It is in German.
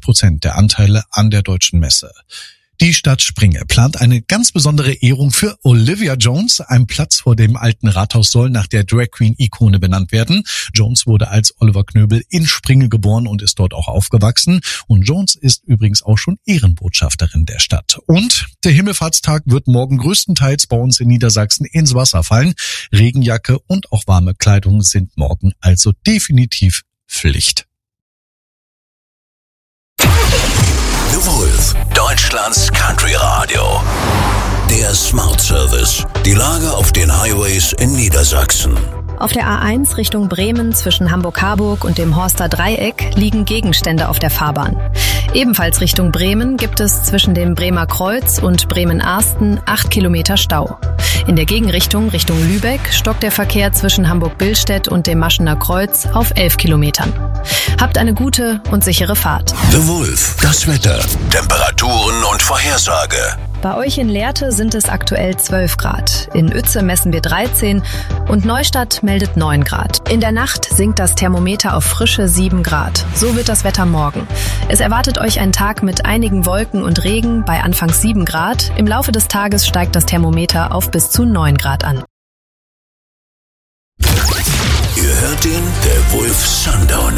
50% der Anteile an der Deutschen Messe. Die Stadt Springe plant eine ganz besondere Ehrung für Olivia Jones. Ein Platz vor dem alten Rathaus soll nach der Drag Queen Ikone benannt werden. Jones wurde als Oliver Knöbel in Springe geboren und ist dort auch aufgewachsen. Und Jones ist übrigens auch schon Ehrenbotschafterin der Stadt. Und der Himmelfahrtstag wird morgen größtenteils bei uns in Niedersachsen ins Wasser fallen. Regenjacke und auch warme Kleidung sind morgen also definitiv Pflicht. The Wolf, Deutschlands Country Radio. Der Smart Service. Die Lage auf den Highways in Niedersachsen. Auf der A1 Richtung Bremen zwischen Hamburg-Harburg und dem Horster Dreieck liegen Gegenstände auf der Fahrbahn. Ebenfalls Richtung Bremen gibt es zwischen dem Bremer Kreuz und Bremen-Arsten 8 Kilometer Stau. In der Gegenrichtung Richtung Lübeck stockt der Verkehr zwischen Hamburg-Billstedt und dem Maschener Kreuz auf 11 Kilometern. Habt eine gute und sichere Fahrt. The Wolf, das Wetter, Temperaturen und Vorhersage. Bei euch in Lehrte sind es aktuell 12 Grad. In Uetze messen wir 13 und Neustadt meldet 9 Grad. In der Nacht sinkt das Thermometer auf frische 7 Grad. So wird das Wetter morgen. Es erwartet euch ein Tag mit einigen Wolken und Regen bei anfangs 7 Grad. Im Laufe des Tages steigt das Thermometer auf bis zu 9 Grad an. Ihr hört ihn, der Wolf Sundowner.